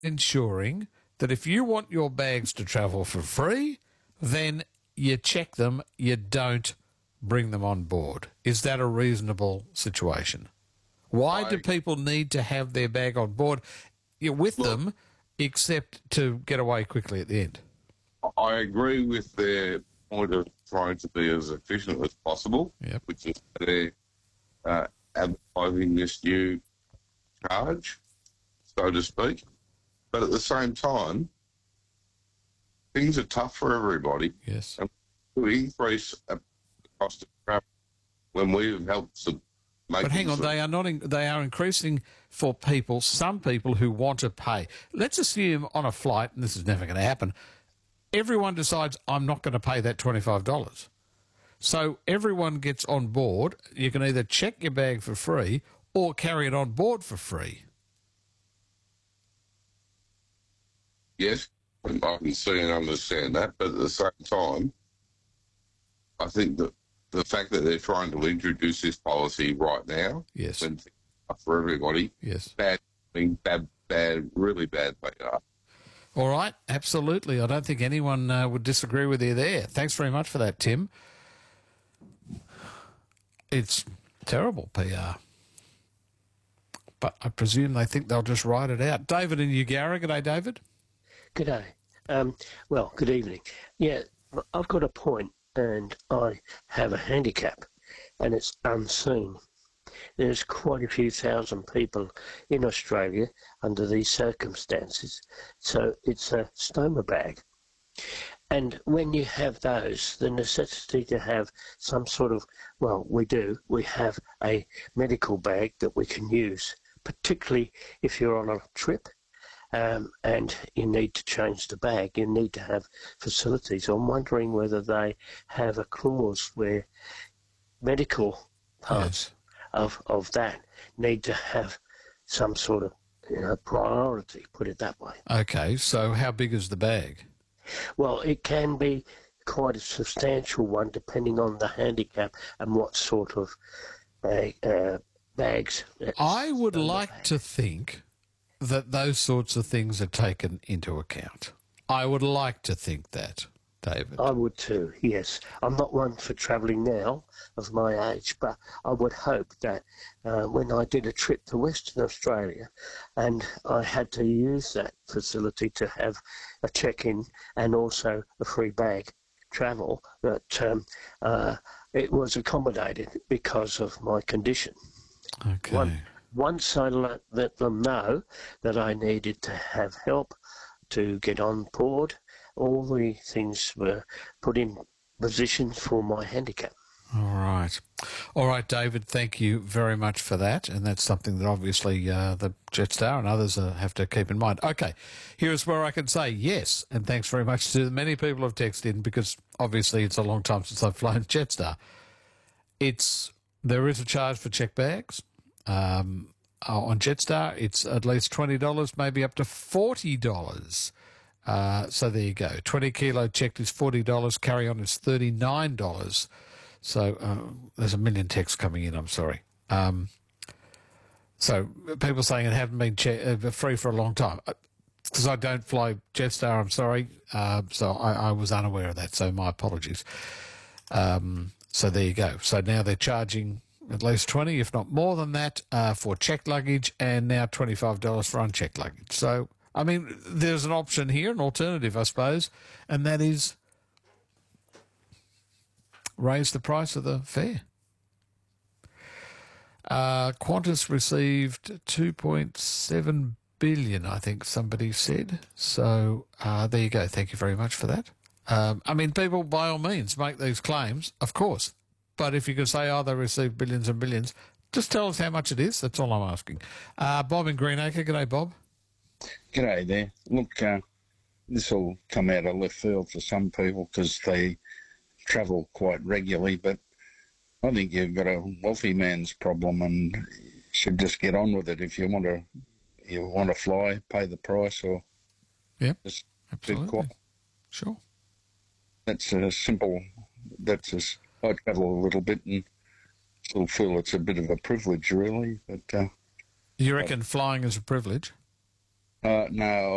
ensuring that if you want your bags to travel for free, then you check them, you don't bring them on board. Is that a reasonable situation? Why do people need to have their bag on board with them except to get away quickly at the end? I agree with their point of trying to be as efficient as possible, which is they're advertising this new charge, so to speak. But at the same time, things are tough for everybody. Yes. And to increase the cost of travel when we've helped to make. But hang on, they are increasing for people, some people who want to pay. Let's assume on a flight, and this is never going to happen, everyone decides, I'm not going to pay that $25. So everyone gets on board. You can either check your bag for free or carry it on board for free. Yes, I can see and understand that, but at the same time, I think that the fact that they're trying to introduce this policy right now, yes, when for everybody, yes, really bad they are. All right, absolutely. I don't think anyone would disagree with you there. Thanks very much for that, Tim. It's terrible PR. But I presume they think they'll just ride it out. David in Eugowra. G'day, David. G'day. Well, good evening. Yeah, I've got a point, and I have a handicap, and it's unseen. There's quite a few thousand people in Australia under these circumstances, so it's a stoma bag. And when you have those, the necessity to have some sort of, well, we have a medical bag that we can use, particularly if you're on a trip and you need to change the bag, you need to have facilities. I'm wondering whether they have a clause where medical parts of that need to have some sort of priority, put it that way. Okay, so how big is the bag? Well, it can be quite a substantial one depending on the handicap and what sort of bags. I would like to think that those sorts of things are taken into account. I would like to think that, David. I would too, yes. I'm not one for travelling now of my age, but I would hope that when I did a trip to Western Australia and I had to use that facility to have a check-in and also a free bag travel, that it was accommodated because of my condition. Okay. Once I let them know that I needed to have help to get on board, all the things were put in position for my handicap. All right, David, thank you very much for that. And that's something that obviously the Jetstar and others have to keep in mind. Okay, here's where I can say yes, and thanks very much to the many people who have texted in, because obviously it's a long time since I've flown Jetstar. There is a charge for check bags. On Jetstar, it's at least $20, maybe up to $40. So there you go. 20 kilo checked is $40. Carry on is $39. So there's a million texts coming in. I'm sorry. So people saying it haven't been free for a long time. Because I don't fly Jetstar, I'm sorry. So I was unaware of that. So my apologies. So there you go. So now they're charging at least 20, if not more than that, for checked luggage, and now $25 for unchecked luggage. So, I mean, there's an option here, an alternative, I suppose, and that is raise the price of the fare. Qantas received $2.7 billion, I think somebody said. So there you go. Thank you very much for that. I mean, people, by all means, make these claims, of course. But if you can say, they received billions and billions, just tell us how much it is. That's all I'm asking. Bob in Greenacre. G'day, Bob. G'day there. Look, this will come out of left field for some people because they travel quite regularly, but I think you've got a wealthy man's problem and should just get on with it. If you want to fly, pay the price, or just absolutely. Be quiet. Sure. That's a simple. I travel a little bit and still feel it's a bit of a privilege, really. But you reckon flying is a privilege? No,